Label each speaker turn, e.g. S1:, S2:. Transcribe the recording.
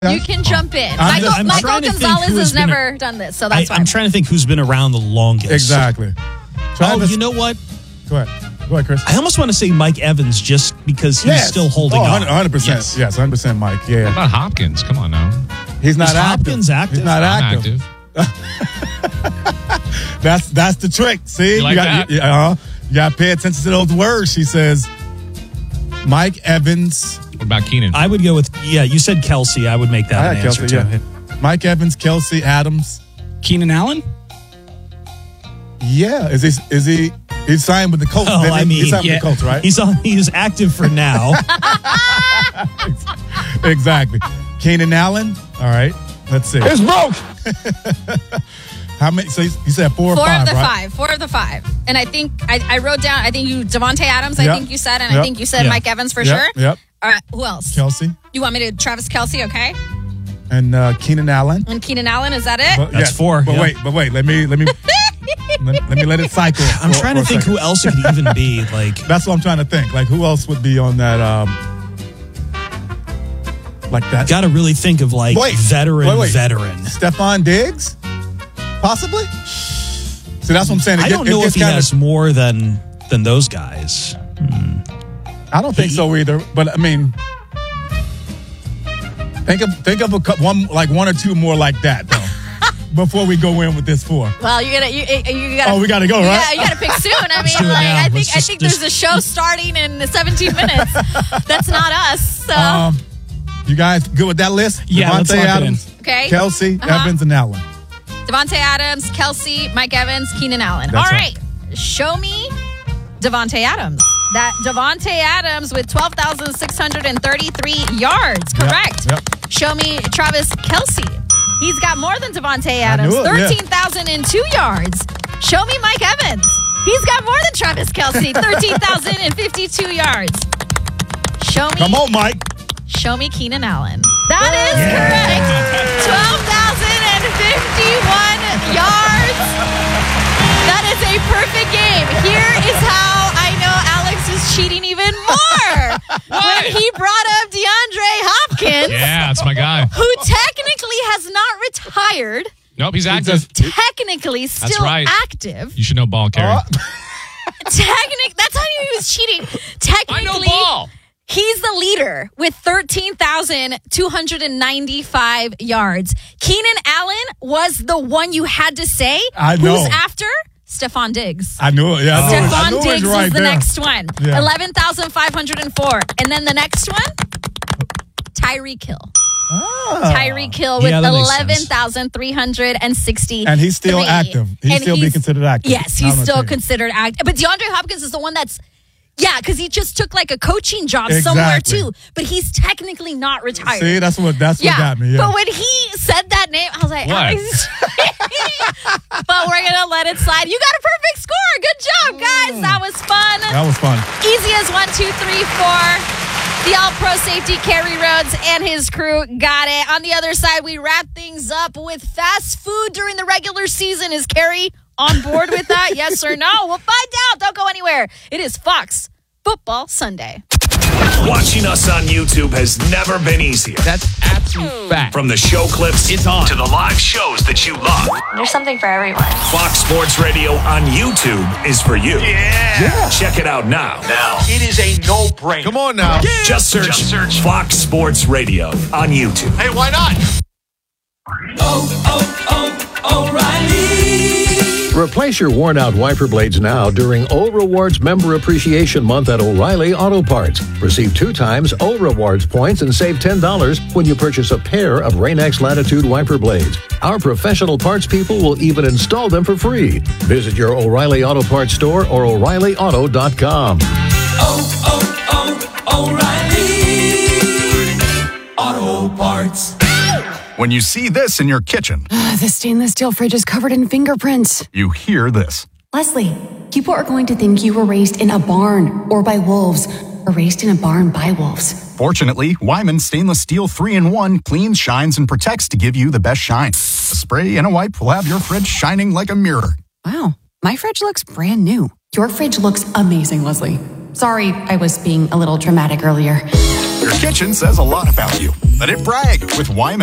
S1: You can jump in.
S2: I'm
S1: Michael
S2: trying to think
S1: Gonzalez
S2: who
S1: has
S2: has been
S1: never done this, so that's why.
S2: I'm trying to think who's been around the longest.
S3: Exactly.
S2: You know what?
S3: Go ahead, Chris.
S2: I almost want to say Mike Evans just because he's still holding on.
S3: 100%. Yes, 100% Mike. Yeah.
S4: What about Hopkins? Come on now.
S3: He's not
S2: Is
S3: active.
S2: Hopkins active?
S3: He's not active. That's the trick. See?
S4: You like that?
S3: You got to pay attention to those words. She says, Mike Evans.
S4: What about Keenan?
S2: I would go with, you said Kelsey. I would make that an answer,
S3: Kelsey,
S2: too.
S3: Mike Evans, Kelsey, Adams.
S5: Keenan Allen?
S3: Yeah. Is he he's signed with the Colts?
S2: Oh, I mean,
S3: he's signed with the Colts, right?
S2: He's active for now.
S3: Exactly. Keenan Allen. All right. Let's see.
S5: It's broke.
S3: How many? So you said 4 or 5, right?
S1: 4 of the 5. And I think I wrote down, I think you, Devontae Adams, I think you said, and I think you said Mike Evans for sure.
S3: Yep.
S1: All right, who else?
S3: Kelsey.
S1: You want me to Travis Kelsey, okay?
S3: And Keenan Allen.
S1: And Keenan Allen, is that it?
S2: That's 4.
S3: But wait. Let me let me let it cycle.
S2: I'm trying to think who else it could even be. Like,
S3: that's what I'm trying to think. Like, who else would be on that? Like that.
S2: Got to really think of veteran.
S3: Stephon Diggs, possibly. See, that's what I'm saying.
S2: I don't know if he has more than those guys.
S3: I don't think so either. But I mean, think of one or two more like that though. Before we go in with this 4.
S1: Well, you gotta.
S3: Oh, we gotta go, right?
S1: Yeah, you gotta pick soon. I mean, I think there's a show starting in 17 minutes. That's not us. So.
S3: You guys good with that list?
S5: Yeah, let's
S3: Devontae
S5: lock it
S3: Adams,
S5: in.
S1: Okay.
S3: Kelsey, Evans, and Allen.
S1: Devontae Adams, Kelsey, Mike Evans, Keenan Allen.
S3: That's
S1: all right. Show me Devontae Adams. That Devontae Adams with 12,633 yards. Correct.
S3: Yep.
S1: Show me Travis Kelsey. He's got more than Devontae Adams. 13,002 yards. Show me Mike Evans. He's got more than Travis Kelsey. 13,052 yards. Show me.
S3: Come on, Mike.
S1: Show me Keenan Allen. That is correct. 12,051 yards. That is a perfect game. Here is how I know Alex is cheating even more. When he brought up DeAndre Hopkins.
S4: Yeah, that's my guy.
S1: Who technically has not retired.
S4: Nope, he's active.
S1: Technically still active.
S4: You should know ball, Carrie.
S1: That's how you knew he was cheating. Technically.
S4: I know ball.
S1: He's the leader with 13,295 yards. Keenan Allen was the one you had to say.
S3: I know.
S1: Who's after? Stephon Diggs.
S3: I knew it. Yeah,
S1: Stephon Diggs
S3: right
S1: is the
S3: there.
S1: next one.
S3: Yeah.
S1: 11,504. And then the next one, Tyreek Hill. Tyreek Hill with 11,360.
S3: And he's still active. He's still being considered active.
S1: Yes, he's still considered active. But DeAndre Hopkins is the one that's, because he just took like a coaching job somewhere too. But he's technically not retired.
S3: See, that's what got me. Yeah.
S1: But when he said that name, I was like, but we're going to let it slide. You got a perfect score. Good job, guys. That was fun.
S3: That was fun.
S1: Easy as 1, 2, 3, 4. The All-Pro Safety, Kerry Rhodes and his crew got it. On the other side, we wrap things up with fast food during the regular season. Is Kerry on board with that? Yes or no? We'll find out. Don't go anywhere. It is Fox Football Sunday.
S6: Watching us on YouTube has never been easier.
S5: That's absolute fact.
S6: From the show clips
S5: It's on.
S6: to the live shows that you love.
S7: There's something for everyone.
S6: Fox Sports Radio on YouTube is for you. Yeah. Check it out now.
S8: It is a no-brainer.
S6: Come on now. Just search Fox Sports Radio on YouTube.
S8: Hey, why not?
S9: O'Reilly. Replace your worn-out wiper blades now during O Rewards Member Appreciation Month at O'Reilly Auto Parts. Receive 2 times O Rewards points and save $10 when you purchase a pair of Rain-X Latitude wiper blades. Our professional parts people will even install them for free. Visit your O'Reilly Auto Parts store or O'ReillyAuto.com.
S10: O'Reilly Auto Parts.
S11: When you see this in your kitchen,
S12: The stainless steel fridge is covered in fingerprints.
S11: you hear this.
S12: Leslie, people are going to think you were raised in a barn or by wolves, or raised in a barn by wolves.
S11: Fortunately, Wyman Stainless Steel 3-in-1 cleans, shines, and protects to give you the best shine. A spray and a wipe will have your fridge shining like a mirror.
S12: Wow, my fridge looks brand new. Your fridge looks amazing, Leslie. Sorry, I was being a little dramatic earlier.
S11: Your kitchen says a lot about you. Let it brag with Wyman.